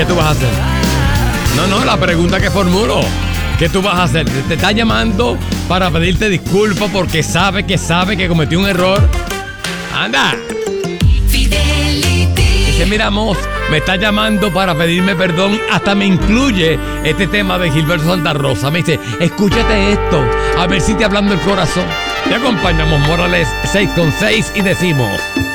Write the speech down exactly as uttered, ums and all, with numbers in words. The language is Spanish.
¿Qué tú vas a hacer? No, no, la pregunta que formulo. ¿Qué tú vas a hacer? Te, te está llamando para pedirte disculpas porque sabe que sabe que cometió un error. ¡Anda! Dice, mira, Mos, me está llamando para pedirme perdón. Hasta me incluye este tema de Gilberto Santa Rosa. Me dice, escúchate esto, a ver si te hablando el corazón. Te acompañamos, Morales seis con seis, y decimos...